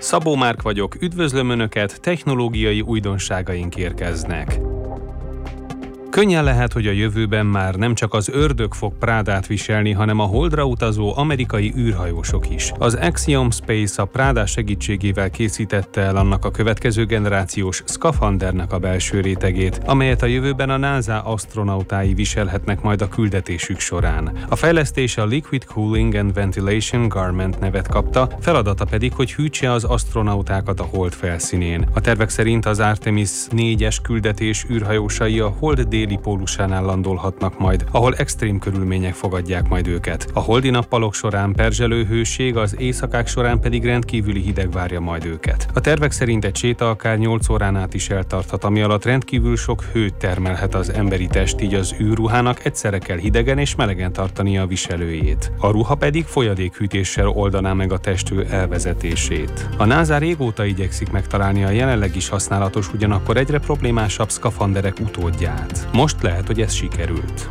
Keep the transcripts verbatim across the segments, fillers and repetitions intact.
Szabó Márk vagyok, üdvözlöm Önöket, technológiai újdonságaink érkeznek. Könnyen lehet, hogy a jövőben már nem csak az ördög fog Prádát viselni, hanem a Holdra utazó amerikai űrhajósok is. Az Axiom Space a Prada segítségével készítette el annak a következő generációs szkafandernek a belső rétegét, amelyet a jövőben a NASA asztronautái viselhetnek majd a küldetésük során. A fejlesztés a Liquid Cooling and Ventilation Garment nevet kapta, feladata pedig, hogy hűtse az asztronautákat a Hold felszínén. A tervek szerint az Artemis négyes küldetés űrhajósai a Hold déli pólusánál landolhatnak majd, ahol extrém körülmények fogadják majd őket. A holdi nappalok során perzselő hőség, az éjszakák során pedig rendkívüli hideg várja majd őket. A tervek szerint egy séta akár nyolc órán át is eltarthat, ami alatt rendkívül sok hőt termelhet az emberi test, így az űrruhának egyszerre kell hidegen és melegen tartania a viselőjét. A ruha pedig folyadékhűtéssel oldaná meg a testő elvezetését. A NASA régóta igyekszik megtalálni a jelenleg is használatos, ugyanakkor egyre problémásabb szkafanderek utódját. Most lehet, hogy ez sikerült.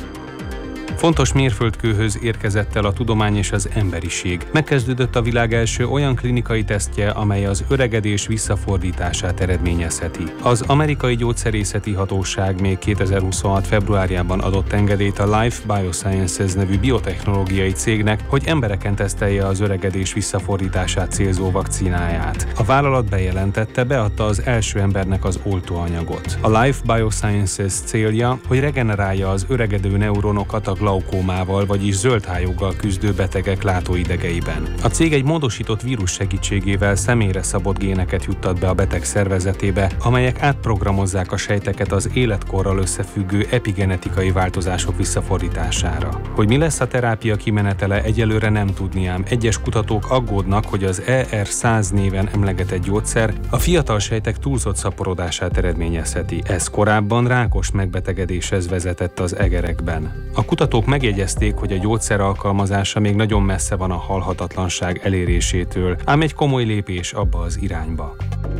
Fontos mérföldkőhöz érkezett el a tudomány és az emberiség. Megkezdődött a világ első olyan klinikai tesztje, amely az öregedés visszafordítását eredményezheti. Az amerikai gyógyszerészeti hatóság még kétezer-huszonhat februárjában adott engedélyt a Life Biosciences nevű biotechnológiai cégnek, hogy embereken tesztelje az öregedés visszafordítását célzó vakcínáját. A vállalat bejelentette, beadta az első embernek az oltóanyagot. A Life Biosciences célja, hogy regenerálja az öregedő neuronokat a glaukómával, vagyis zöldhályoggal küzdő betegek látóidegeiben. A cég egy módosított vírus segítségével személyre szabott géneket juttat be a beteg szervezetébe, amelyek átprogramozzák a sejteket az életkorral összefüggő epigenetikai változások visszafordítására. Hogy mi lesz a terápia kimenetele, egyelőre nem tudni, ám egyes kutatók aggódnak, hogy az E R száz néven emlegetett gyógyszer a fiatal sejtek túlzott szaporodását eredményezheti. Ez korábban rákos megbetegedéshez vezetett az egerekben. A kutatók megjegyezték, hogy a gyógyszer alkalmazása még nagyon messze van a halhatatlanság elérésétől, ám egy komoly lépés abba az irányba.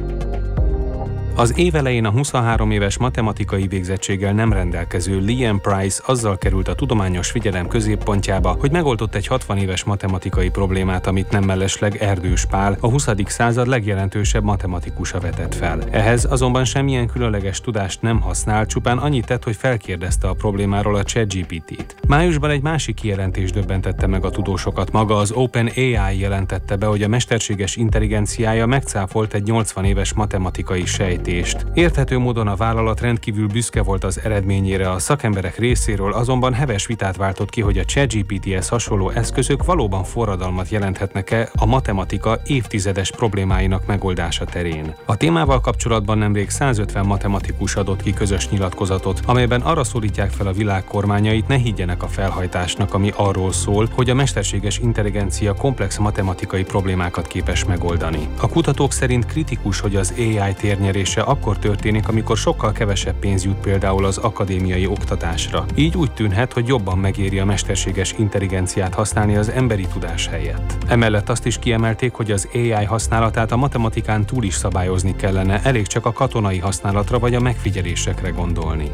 Az év elején a huszonhárom éves matematikai végzettséggel nem rendelkező Liam Price azzal került a tudományos figyelem középpontjába, hogy megoldott egy hatvan éves matematikai problémát, amit nem mellesleg Erdős Pál, a huszadik század legjelentősebb matematikusa vetett fel. Ehhez azonban semmilyen különleges tudást nem használ, csupán annyit tett, hogy felkérdezte a problémáról a ChatGPT-t. Májusban egy másik kijelentés döbbentette meg a tudósokat. Maga az OpenAI jelentette be, hogy a mesterséges intelligenciája megcáfolt egy nyolcvan éves matematikai sejt. Érthető módon a vállalat rendkívül büszke volt az eredményére, a szakemberek részéről azonban heves vitát váltott ki, hogy a ChatGPT-hez hasonló eszközök valóban forradalmat jelenthetnek-e a matematika évtizedes problémáinak megoldása terén. A témával kapcsolatban nemrég százötven matematikus adott ki közös nyilatkozatot, amelyben arra szólítják fel a világ kormányait, ne higgyenek a felhajtásnak, ami arról szól, hogy a mesterséges intelligencia komplex matematikai problémákat képes megoldani. A kutatók szerint kritikus, hogy az á i térnyerése akkor történik, amikor sokkal kevesebb pénz jut például az akadémiai oktatásra. Így úgy tűnhet, hogy jobban megéri a mesterséges intelligenciát használni az emberi tudás helyett. Emellett azt is kiemelték, hogy az á i használatát a matematikán túl is szabályozni kellene, elég csak a katonai használatra vagy a megfigyelésekre gondolni.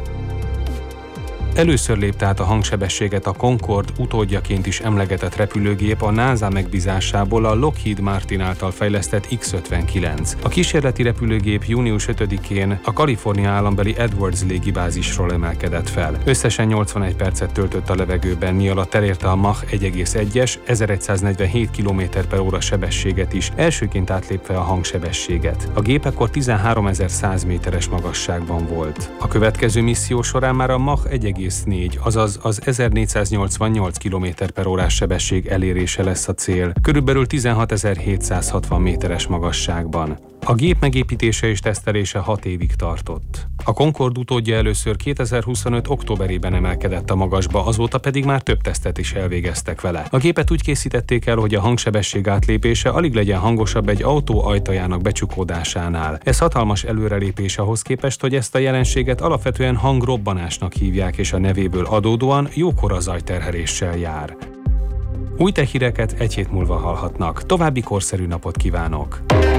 Először lépte át a hangsebességet a Concorde utódjaként is emlegetett repülőgép a NASA megbízásából a Lockheed Martin által fejlesztett X ötvenkilenc. A kísérleti repülőgép június ötödikén a Kalifornia állambeli Edwards légibázisról emelkedett fel. Összesen nyolcvanegy percet töltött a levegőben, mi alatt elérte a Mach egy egész egyes, ezerszáznegyvenhét kilométer per óra sebességet is, elsőként átlépve a hangsebességet. A gép ekkor tizenháromezer-száz méteres magasságban volt. A következő misszió során már a Mach egy egész négy, azaz az ezernégyszáznyolcvannyolc kilométer per órás sebesség elérése lesz a cél, körülbelül tizenhatezer-hétszázhatvan méteres magasságban. A gép megépítése és tesztelése hat évig tartott. A Concorde utódja először kétezer-huszonöt októberében emelkedett a magasba, azóta pedig már több tesztet is elvégeztek vele. A gépet úgy készítették el, hogy a hangsebesség átlépése alig legyen hangosabb egy autó ajtajának becsukódásánál. Ez hatalmas előrelépés ahhoz képest, hogy ezt a jelenséget alapvetően hangrobbanásnak hívják, és a nevéből adódóan jókora zajterheléssel jár. Új tech híreket egy hét múlva hallhatnak. További korszerű napot kívánok!